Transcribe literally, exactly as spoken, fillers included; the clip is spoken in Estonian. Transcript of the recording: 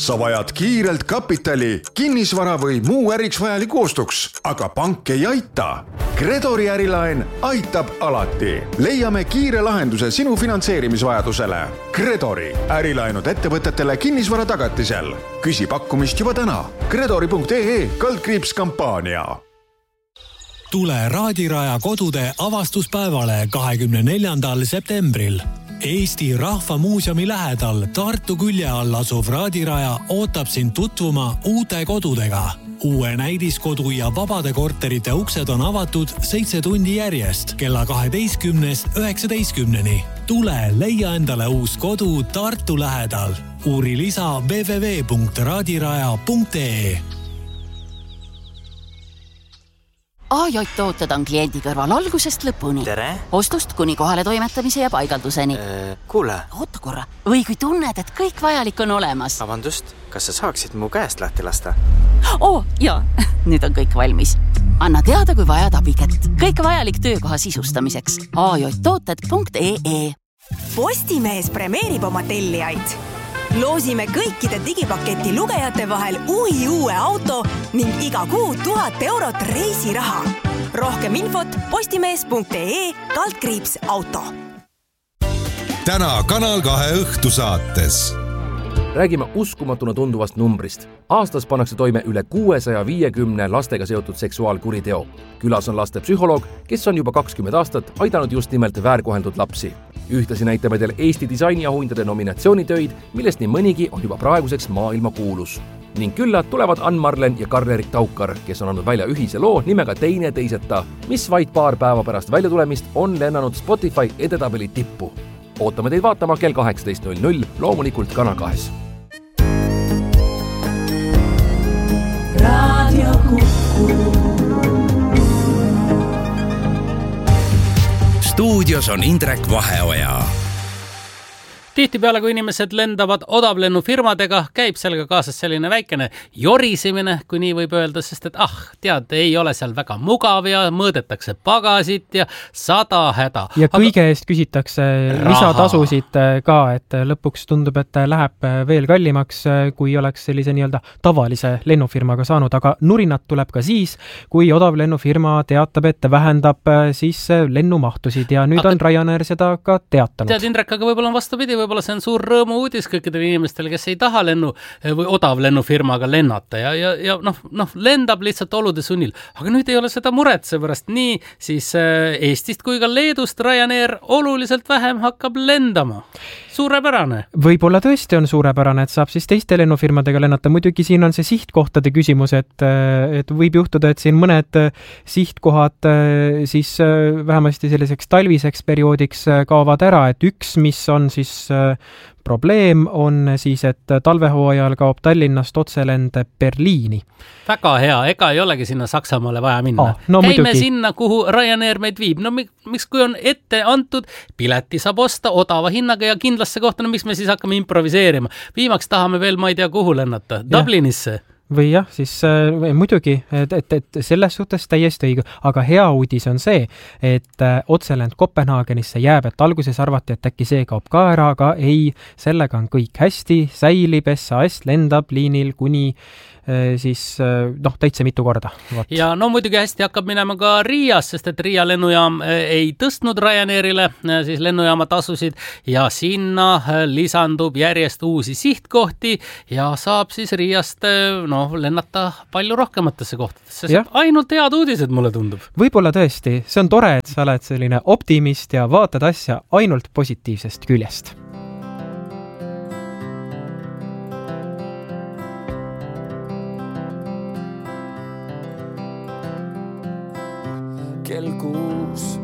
sa vajad kiirelt kapitali, kinnisvara või muu äriks vajaliku ostuks, aga pank ei aita. Kredori ärilaen aitab alati. Leiame kiire lahenduse sinu finantseerimisvajadusele. Kredori ärilaenud ettevõtetele kinnisvara tagatisel. Küsi pakkumist juba täna. Kredori punkt ee kaldkriips kampaania. Tule Raadiraja kodude avastuspäevale kahekümne neljandal septembril. Eesti Rahva Muuseumi lähedal Tartu külje all asuv Raadiraja ootab sind tutvuma uute kodudega. Uue näidiskodu ja vabade korterite uksed on avatud seitse tundi järjest kella kaheteistkümnest üheksateistkümneni. Tule leia endale uus kodu Tartu lähedal. Uuri lisa w w w punkt raadiraja punkt ee. A J tooted on kliendi kõrval algusest lõpuni. Tere! Ostust kuni kohale toimetamise ja paigalduseni. Äh, kuule! Oota korra. Või kui tunned, et kõik vajalik on olemas. Vabandust, kas sa saaksid mu käest lahti lasta? Oo, jaa. Nüüd on kõik valmis. Anna teada, kui vajad abikätt. Kõik vajalik töökoha sisustamiseks. a j tooted punkt ee. Postimees premeerib oma tellijaid. Loosime kõikide digipaketi lugejate vahel uhi uue auto ning iga kuu tuhat eurot reisiraha. Rohkem infot postimees punkt ee kaldkriips auto. Täna Kanal kahe õhtusaates. Räägime uskumatuna tunduvast numbrist. Aastas pannakse toime üle kuuesaja viiekümne lastega seotud seksuaalkuriteo. Külas on laste psühholoog, kes on juba kakskümmend aastat aidanud just nimelt väärkoheldud lapsi. Ühtlasi näitame teil Eesti disainiauhindade nominatsioonitöid, millest nii mõnigi on juba praeguseks maailma kuulus. Ning külla tulevad Ann-Marlen ja Karl-Erik Taukar, kes on andnud välja ühise loo nimega Teine teiseta, mis vaid paar päeva pärast väljatulemist on lennanud Spotify edetabeli tippu. Ootame teid vaatama kell kaheksateist null null, loomulikult Kanal kahes. Radio Kuku. Stuudios on Indrek Vaheoja. Tihtipeale, kui inimesed lendavad odavlennufirmadega, käib sellega kaasas selline väikene jorisimine, kui nii võib öelda, sest et ah, tead, ei ole seal väga mugav ja mõõdetakse pagasit ja sada häda. Ja kõige eest küsitakse lisatasusid ka, et lõpuks tundub, et läheb veel kallimaks, kui oleks sellise nii-öelda tavalise lennufirmaga saanud, aga nurinat tuleb ka siis, kui odavlennufirma teatab, et vähendab siis lennumahtusid ja nüüd aga on Ryanair seda ka teatanud. Tead, Indrek, aga võib-olla on vastupidi, võib-olla see on suur rõõmu uudis kõikidele inimestele, kes ei taha lennu või odavlennufirmaga lennata ja, ja, ja noh, noh, lendab lihtsalt olude sunnil. Aga nüüd ei ole seda muret, seepärast nii siis Eestist kui ka Leedust Ryanair oluliselt vähem hakkab lendama. Suurepärane. Võib-olla tõesti on suurepärane, et saab siis teiste lennufirmadega lennata. Muidugi siin on see sihtkohtade küsimus, et, et võib juhtuda, et siin mõned sihtkohad siis vähemasti selliseks talviseks perioodiks kaovad ära, et üks, mis on siis probleem on siis, et talvehooajal kaob Tallinnast otselend Berliini. Väga hea, ega ei olegi sinna Saksamaale vaja minna. Oh, no, Käime muidugi. sinna, kuhu Ryanair meid viib. No miks, kui on ette antud, pileti saab osta odava hinnaga ja kindlasse kohta, no miks me siis hakkame improviseerima? Viimaks tahame veel, ma ei tea, kuhu lennata. Dublinisse. Või jah, siis äh, muidugi, et, et, et selles suhtes täiesti õige, aga hea uudis on see, et äh, otselend Kopenhaagenisse jääb, et alguses arvati, et äkki see kaob ka ära, aga ei, sellega on kõik hästi, säilib, S A S lendab liinil kuni äh, siis äh, noh, täitsa mitu korda. Vaat. Ja no muidugi hästi hakkab minema ka Riias, sest et Riia lennujaam äh, ei tõstnud Ryanairile äh, siis lennujaama tasusid ja sinna äh, lisandub järjest uusi sihtkohti ja saab siis Riiast äh, no lennata palju rohkematesse kohtadesse. See ainult head uudised, mulle tundub. Võib-olla tõesti. See on tore, et sa oled selline optimist ja vaatad asja ainult positiivsest küljest. Kell kuus